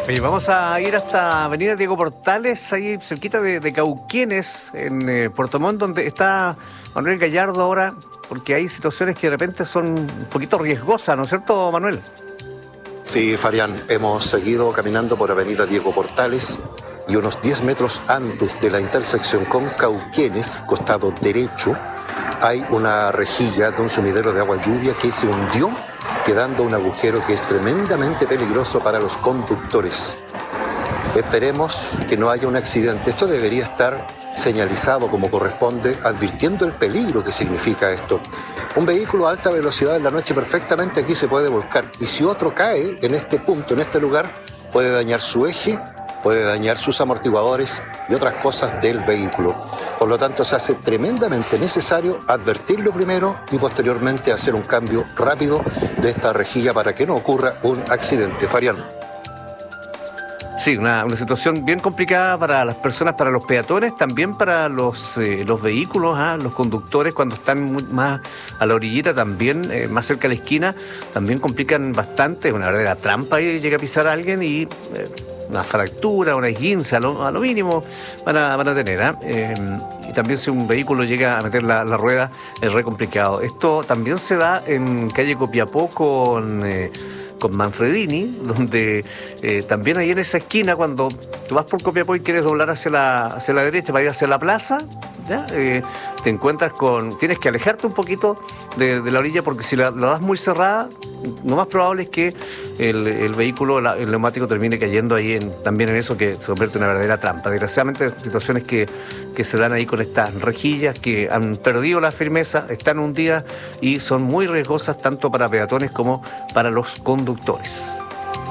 Oye, vamos a ir hasta Avenida Diego Portales, ahí cerquita de Cauquenes, en Puerto Montt, donde está Manuel Gallardo ahora, porque hay situaciones que de repente son un poquito riesgosas, ¿no es cierto, Manuel? Sí, Farián, hemos seguido caminando por Avenida Diego Portales y unos 10 metros antes de la intersección con Cauquenes, costado derecho, hay una rejilla de un sumidero de agua lluvia que se hundió, quedando un agujero que es tremendamente peligroso para los conductores. Esperemos que no haya un accidente. Esto debería estar señalizado como corresponde, advirtiendo el peligro que significa esto. Un vehículo a alta velocidad en la noche perfectamente aquí se puede volcar. Y si otro cae en este punto, en este lugar, puede dañar su eje, puede dañar sus amortiguadores y otras cosas del vehículo. Por lo tanto, se hace tremendamente necesario advertirlo primero y posteriormente hacer un cambio rápido de esta rejilla para que no ocurra un accidente. Farián. Sí, una situación bien complicada para las personas, para los peatones, también para los vehículos, los conductores cuando están más a la orillita también, más cerca de la esquina, también complican bastante, es una verdadera trampa y llega a pisar a alguien y una fractura, una esguince, a lo mínimo van a tener. Y también si un vehículo llega a meter la rueda es re complicado. Esto también se da en calle Copiapó con Manfredini, donde también ahí en esa esquina, cuando tú vas por Copiapó y quieres doblar hacia la derecha para ir hacia la plaza, ¿ya? Te encuentras tienes que alejarte un poquito de la orilla, porque si la das muy cerrada, lo más probable es que el vehículo, el neumático termine cayendo ahí también en eso, que se convierte en una verdadera trampa. Desgraciadamente, situaciones que se dan ahí con estas rejillas que han perdido la firmeza, están hundidas y son muy riesgosas tanto para peatones como para los conductores.